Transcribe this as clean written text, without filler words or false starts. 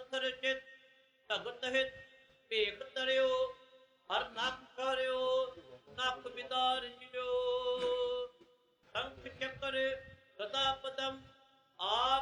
ਪੱਥਰ ਚਿਤ ਭਗਤ ਹਿਤ ਭੇਖ ਤਰਿਓ ਹਰ ਨਖ ਕਰਿਓ ਨਖ ਵਿਦਾਰ ਜਿਓ ਸ਼ੰਖ ਚੱਕਰ ਗਦਾ ਪਦਮ ਆ